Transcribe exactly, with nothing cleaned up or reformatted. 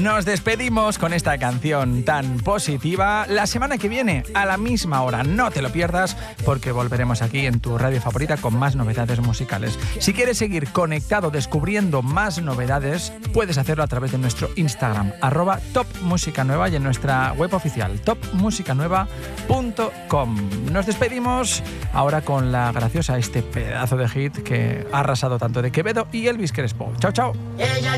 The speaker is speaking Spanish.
Nos despedimos con esta canción tan positiva. La semana que viene, a la misma hora, no te lo pierdas, porque volveremos aquí en tu radio favorita con más novedades musicales. Si quieres seguir conectado descubriendo más novedades, puedes hacerlo a través de nuestro Instagram, arroba Top Música Nueva, y en nuestra web oficial, top música nueva punto com. Nos despedimos ahora con la graciosa, este pedazo de hit que ha arrasado tanto de Quevedo y Elvis Crespo. Chao, chao.